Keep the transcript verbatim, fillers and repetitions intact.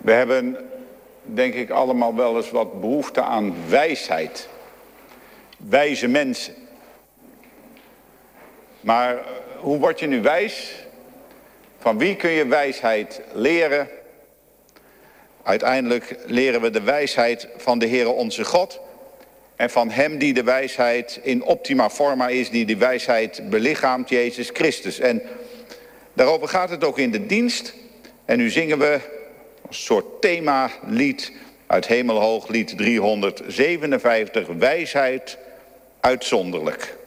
We hebben, denk ik, allemaal wel eens wat behoefte aan wijsheid. Wijze mensen. Maar hoe word je nu wijs? Van wie kun je wijsheid leren? Uiteindelijk leren we de wijsheid van de Heere onze God. En van hem die de wijsheid in optima forma is, die de wijsheid belichaamt, Jezus Christus. En daarover gaat het ook in de dienst. En nu zingen we een soort themalied uit Hemelhoog, lied driehonderdzevenenvijftig, wijsheid uitzonderlijk.